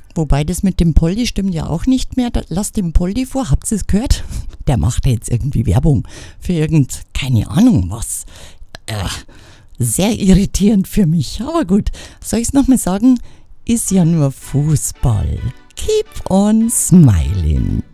Wobei das mit dem Poldi stimmt ja auch nicht mehr. Lasst den Poldi vor, habt ihr es gehört? Der macht ja jetzt irgendwie Werbung für keine Ahnung was. Sehr irritierend für mich. Aber gut, soll ich es nochmal sagen? Ist ja nur Fußball. Keep on smiling.